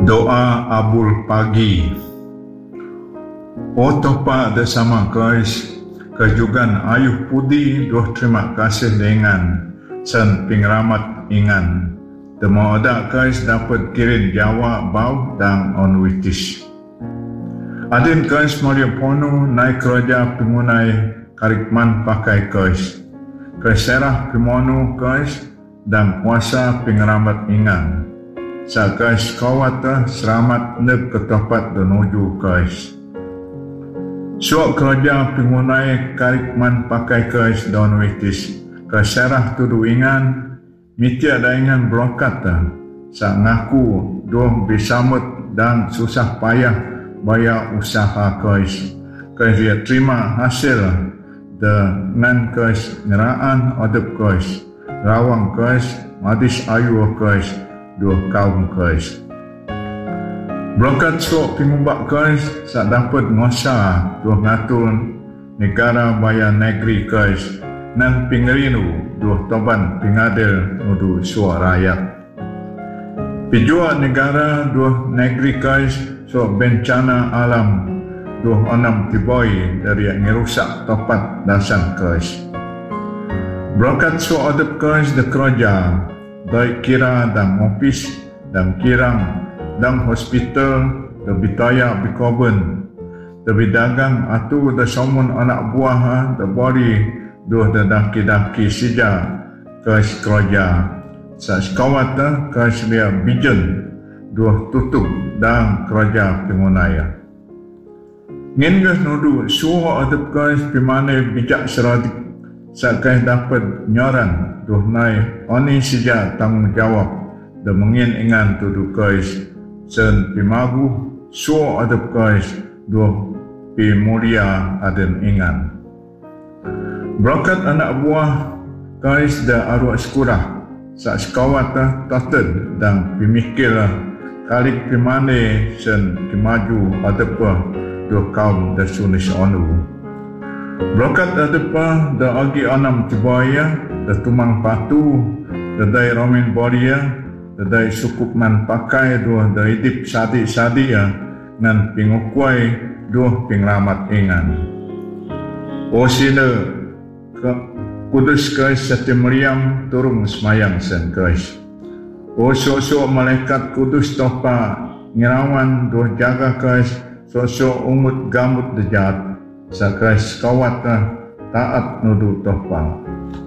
Doa Abul Pagi. O topa bersama guys, kejugan ayuh pudi doh terima kasih dengan sen pingramat ingan. Temo ada guys dapat kirim Jawa bau dan onwitis. Adin guys Maria Pono naik kerja pengunai karikman pakai guys. Keserah pimono guys dan puasa pingramat ingan. Sa guys kawat selamat neb ke tempat menuju guys. Suak kerja pengunai karikman pakai guys dan witis. Keserah tudu ingan mitia daingan blokat sa ngaku doh bisamut dan susah payah bayar usaha guys. Dia terima hasil dengan guys ngeraan adab guys. Rawang guys madis ayu guys. Dua kaum guys. Blokat suak pengubak guys sak dapat ngosa dua ngatur negara bayar negeri guys nan pingerinu dua toban pingadil nudu suak rakyat. Pijua negara dua negeri guys suak bencana alam dua onam tiboi dari yang ngerusak topat dasan guys. Blokat suak adab guys de kerja baik kira dan ofis dan kirang dan hospital lebih taya bikoben lebih dagang atu da somun anak buah da bori doh da daki sija kes kerja sa sekawat kes dia bijen doh tutup dan kerja pengunaya ngin gas nudu suha adab kes pimane bijak seradik sakai dapat nyoran doh nai oni sija tanggungjawab dan mengin ingan tudu guys sen pimagu so adab guys doh pi mulia aden ingan berkat anak buah guys da arwah sekurah sak sekawat taten dan pimikir kalik pimane sen kimaju adab doh kaum da sunis onu. Berkat adepa da agi anam tibaya da tumang patu da dai romin boria da dai sukup man pakai dua da idip sadi ngan pingukwai dua pingramat ingan. O sila kudus guys sati Maryam turun semayang sen guys. O sosok malaikat kudus topa ngirawan dua jaga guys sosok umut gambut dejat. Sakais kawat taat nudu topa.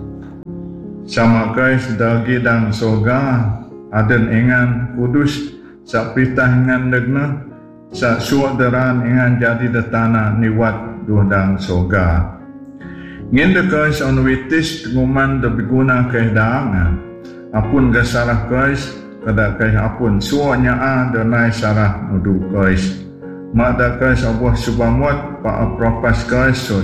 Sama guys dagi dan soga aden ingan kudus sa pitah ingan legna sa suak deran ingan jadi de tanah niwat duh dan soga. Ngin de guys on witis nguman de biguna kay daang apun gasarah guys kada kay apun suanya de nai sarah nudu guys. Mada guys abuah subamuat pa propas guys so